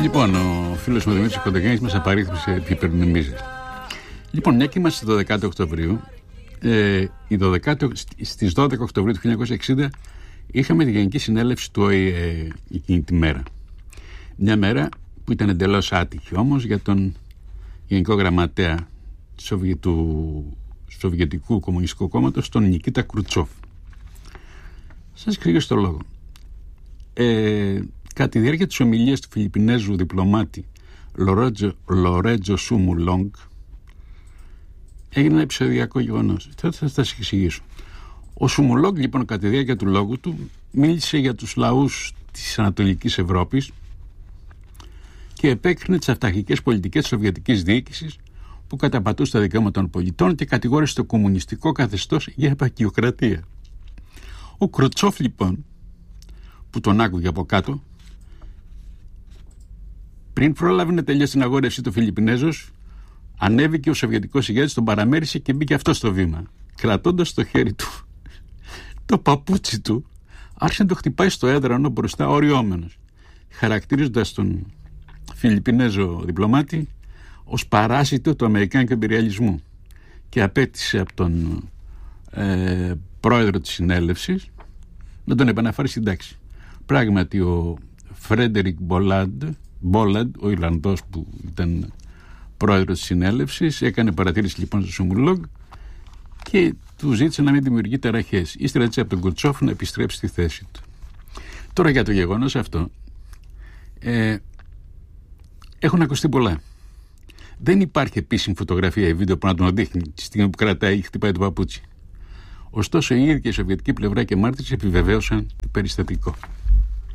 Λοιπόν, ο φίλος μου Δημήτρης Κοντογιάννης μας απαρίθμησε τι υπερνημίζεις. Λοιπόν, μια και είμαστε στο 12 Οκτωβρίου, στις 12 Οκτωβρίου του 1960 είχαμε τη Γενική Συνέλευση του ΟΗΕ εκείνη τη μέρα. Μια μέρα που ήταν εντελώς άτυχη όμως για τον Γενικό Γραμματέα του Σοβιετικού Κομμουνιστικού Κόμματος, τον Νικίτα Κρουτσόφ. Σας εξηγήσω το λόγο. Κατά τη διάρκεια της ομιλίας του Φιλιππινέζου διπλωμάτη Λορέτζο Σούμουλόγκ έγινε ένα επεισοδιακό γεγονός. Θα σας εξηγήσω. Ο Σούμουλόγκ, λοιπόν, κατά τη διάρκεια του λόγου του μίλησε για τους λαούς της Ανατολικής Ευρώπης και επέκρινε τις αυταρχικές πολιτικές της Σοβιετικής διοίκησης που καταπατούσε τα δικαιώματα των πολιτών και κατηγόρησε το κομμουνιστικό καθεστώς για επακιοκρατία. Ο Κρουτσόφ, λοιπόν, που τον άκουγε από κάτω, πριν πρόλαβε να τελειώσει την αγόρευσή του Φιλιππινέζος, ανέβηκε ο Σοβιετικός ηγέτης, τον παραμέρισε και μπήκε αυτό στο βήμα. Κρατώντας στο χέρι του το παπούτσι του, άρχισε να το χτυπάει στο έδρανο μπροστά οριόμενος, χαρακτηρίζοντας τον Φιλιππινέζο διπλωμάτη ως παράσιτο του αμερικάνικου εμπειριαλισμού και απέτησε από τον πρόεδρο της συνέλευσης να τον επαναφέρει στην τάξη. Πράγματι, ο Φρέντερικ Μπόλαντ, ο Ιρλανδός που ήταν πρόεδρος της συνέλευσης, έκανε παρατήρηση λοιπόν στο Σούμουλόγκ και του ζήτησε να μην δημιουργεί ταραχές. Ύστερα έτσι από τον Κρουτσόφ να επιστρέψει στη θέση του. Τώρα για το γεγονός αυτό έχουν ακουστεί πολλά. Δεν υπάρχει επίσημη φωτογραφία ή βίντεο που να τον δείχνει τη στιγμή που κρατάει ή χτυπάει το παπούτσι. Ωστόσο, η ίδια και η σοβιετική πλευρά και μάρτυρες επιβεβαίωσαν το περιστατικό.